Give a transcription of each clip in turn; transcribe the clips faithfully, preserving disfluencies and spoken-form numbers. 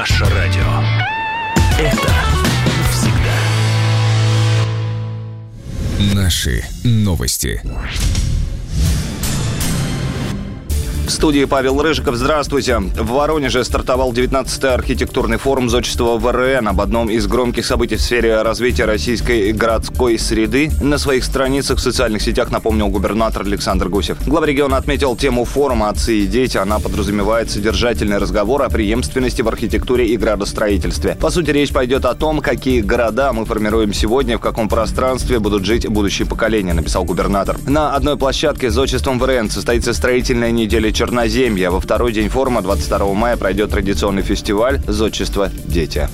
Наше радио. Это всегда. Наши новости. В студии Павел Рыжиков. Здравствуйте. В Воронеже стартовал девятнадцатый архитектурный форум зодчества ВРН. Об одном из громких событий в сфере развития российской городской среды на своих страницах в социальных сетях напомнил губернатор Александр Гусев. Глава региона отметил тему форума «Отцы и дети». Она подразумевает содержательный разговор о преемственности в архитектуре и градостроительстве. По сути, речь пойдет о том, какие города мы формируем сегодня, в каком пространстве будут жить будущие поколения, написал губернатор. На одной площадке с зодчеством ВРН состоится строительная неделя Черноземья. Во второй день форума, двадцать второго мая, пройдет традиционный фестиваль «Зодчество. Дети».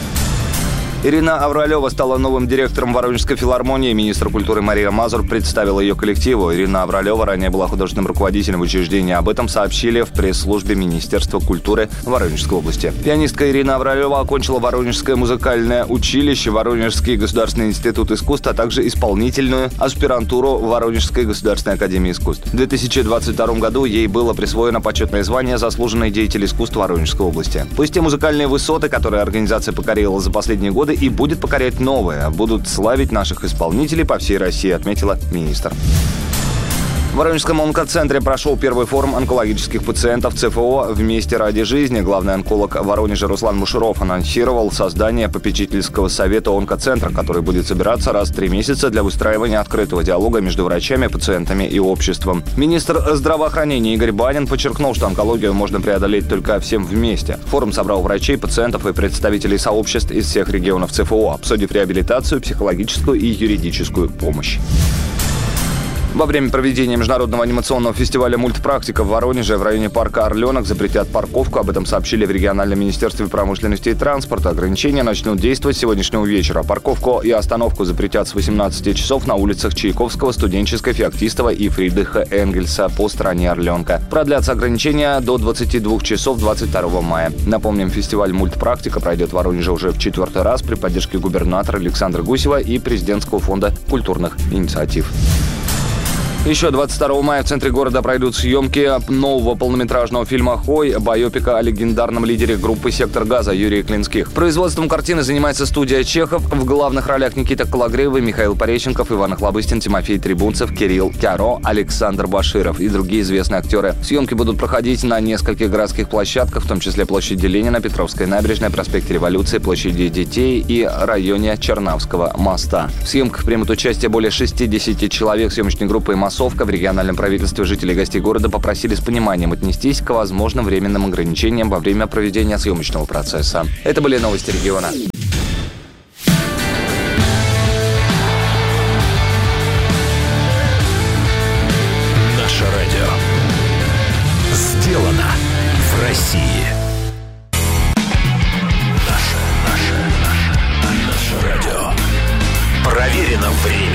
Ирина Авралева стала новым директором Воронежской филармонии. Министр культуры Мария Мазур представила ее коллективу. Ирина Авралева ранее была художественным руководителем учреждения. Об этом сообщили в пресс-службе Министерства культуры Воронежской области. Пианистка Ирина Авралева окончила Воронежское музыкальное училище, Воронежский государственный институт искусств, а также исполнительную аспирантуру Воронежской государственной академии искусств. В две тысячи двадцать втором году ей было присвоено почетное звание «Заслуженный деятель искусств Воронежской области». Пусть те музыкальные высоты, которые организация покорила за последние годы, и будет покорять новые, будут славить наших исполнителей по всей России, отметила министр. В Воронежском онкоцентре прошел первый форум онкологических пациентов ЦФО «Вместе ради жизни». Главный онколог Воронежа Руслан Мушуров анонсировал создание попечительского совета онкоцентра, который будет собираться раз в три месяца для выстраивания открытого диалога между врачами, пациентами и обществом. Министр здравоохранения Игорь Банин подчеркнул, что онкологию можно преодолеть только всем вместе. Форум собрал врачей, пациентов и представителей сообществ из всех регионов ЦФО, обсудив реабилитацию, психологическую и юридическую помощь. Во время проведения международного анимационного фестиваля «Мультпрактика» в Воронеже в районе парка «Орленок» запретят парковку. Об этом сообщили в региональном министерстве промышленности и транспорта. Ограничения начнут действовать с сегодняшнего вечера. Парковку и остановку запретят с восемнадцати часов на улицах Чайковского, Студенческой, Феоктистова и Фридриха Энгельса по стороне Орленка. Продлятся ограничения до двадцати двух часов двадцать второго мая. Напомним, фестиваль «Мультпрактика» пройдет в Воронеже уже в четвертый раз при поддержке губернатора Александра Гусева и Президентского фонда культурных инициатив. Еще двадцать второго мая в центре города пройдут съемки нового полнометражного фильма «Хой», байопика о легендарном лидере группы «Сектор газа» Юрии Клинских. Производством картины занимается студия «Чехов». В главных ролях Никита Кологривый, Михаил Пореченков, Иван Охлобыстин, Тимофей Трибунцев, Кирилл Кяро, Александр Баширов и другие известные актеры. Съемки будут проходить на нескольких городских площадках, в том числе площади Ленина, Петровской набережной, проспекте Революции, площади Детей и районе Чернавского моста. В съемках примут участие более шестидесяти человек съемочной группы и массовки. В региональном правительстве жителей и гостей города попросили с пониманием отнестись к возможным временным ограничениям во время проведения съемочного процесса. Это были новости региона. Наше радио. Сделано в России. Наше, наше, наше, наше радио. Проверено временем.